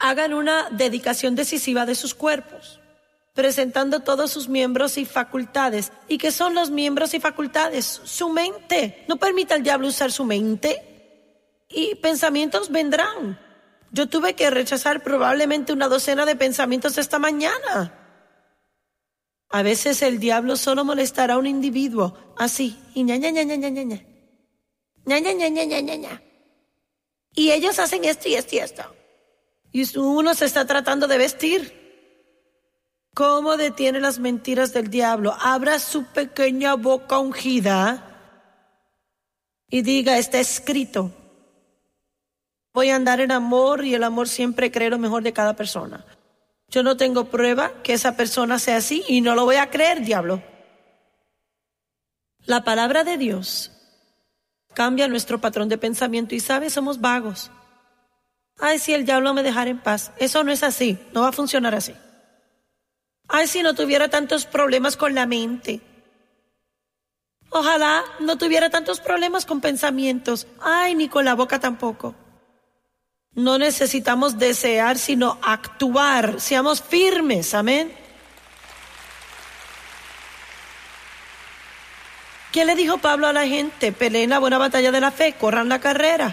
hagan una dedicación decisiva de sus cuerpos, presentando todos sus miembros y facultades. ¿Y qué son los miembros y facultades? Su mente. No permita al diablo usar su mente. Y pensamientos vendrán. Yo tuve que rechazar probablemente una docena de pensamientos esta mañana. A veces el diablo solo molestará a un individuo, así, y ña, ña, ña, ña, ña, ña, ña. Ña, ña, ña, ña, ña, ña, ña. Y ellos hacen esto y esto y esto. Y uno se está tratando de vestir. ¿Cómo detiene las mentiras del diablo? Abra su pequeña boca ungida y diga, está escrito. Voy a andar en amor y el amor siempre cree lo mejor de cada persona. Yo no tengo prueba que esa persona sea así y no lo voy a creer, diablo. La palabra de Dios cambia nuestro patrón de pensamiento y, ¿sabes? Somos vagos. Ay, si el diablo me dejara en paz. Eso no es así, no va a funcionar así. Ay, si no tuviera tantos problemas con la mente. Ojalá no tuviera tantos problemas con pensamientos. Ay, ni con la boca tampoco. No necesitamos desear, sino actuar. Seamos firmes, amén. ¿Qué le dijo Pablo a la gente? Peleen la buena batalla de la fe, corran la carrera.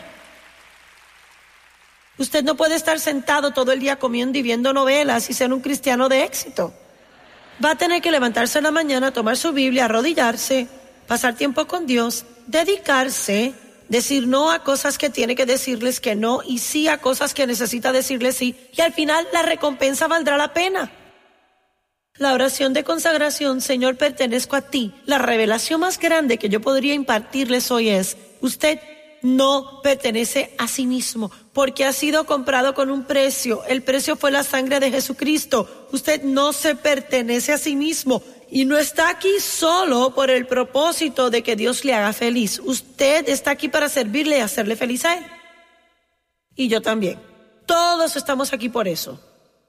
Usted no puede estar sentado todo el día comiendo y viendo novelas y ser un cristiano de éxito. Va a tener que levantarse en la mañana, tomar su Biblia, arrodillarse, pasar tiempo con Dios, dedicarse, decir no a cosas que tiene que decirles que no y sí a cosas que necesita decirles sí. Y al final la recompensa valdrá la pena. La oración de consagración, Señor, pertenezco a ti. La revelación más grande que yo podría impartirles hoy es, usted no pertenece a sí mismo, porque ha sido comprado con un precio. El precio fue la sangre de Jesucristo. Usted no se pertenece a sí mismo y no está aquí solo por el propósito de que Dios le haga feliz. Usted está aquí para servirle y hacerle feliz a Él. Y yo también. Todos estamos aquí por eso.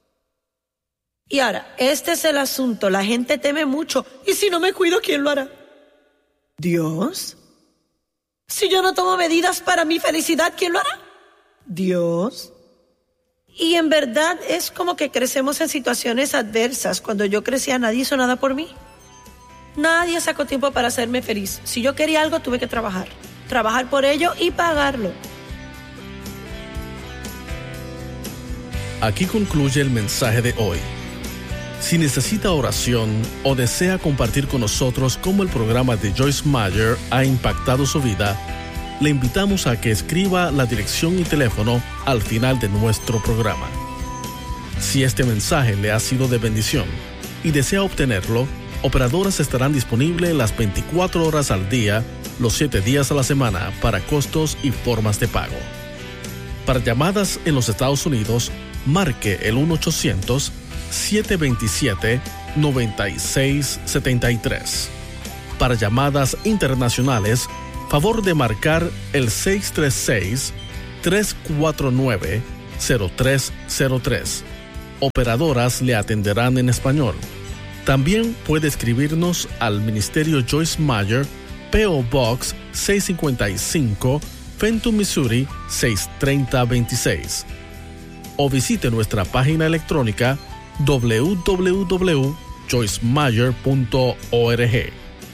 Y ahora, este es el asunto. La gente teme mucho. ¿Y si no me cuido, quién lo hará? ¿Dios? Si yo no tomo medidas para mi felicidad, ¿quién lo hará? Dios. Y en verdad es como que crecemos en situaciones adversas. Cuando yo crecía, nadie hizo nada por mí. Nadie sacó tiempo para hacerme feliz. Si yo quería algo, tuve que trabajar. Trabajar por ello y pagarlo. Aquí concluye el mensaje de hoy. Si necesita oración o desea compartir con nosotros cómo el programa de Joyce Meyer ha impactado su vida, le invitamos a que escriba la dirección y teléfono al final de nuestro programa. Si este mensaje le ha sido de bendición y desea obtenerlo, operadoras estarán disponibles las 24 horas al día, los 7 días a la semana para costos y formas de pago. Para llamadas en los Estados Unidos, marque el 1-800-727-9673. Para llamadas internacionales, favor de marcar el 636-349-0303. Operadoras le atenderán en español. También puede escribirnos al Ministerio Joyce Meyer, P.O. Box 655, Fenton, Missouri 63026. O visite nuestra página electrónica www.joycemeyer.org.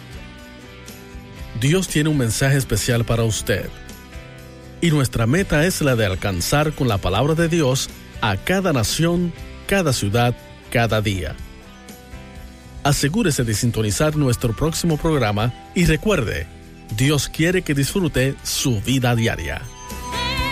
Dios tiene un mensaje especial para usted. Y nuestra meta es la de alcanzar con la palabra de Dios a cada nación, cada ciudad, cada día. Asegúrese de sintonizar nuestro próximo programa y recuerde, Dios quiere que disfrute su vida diaria.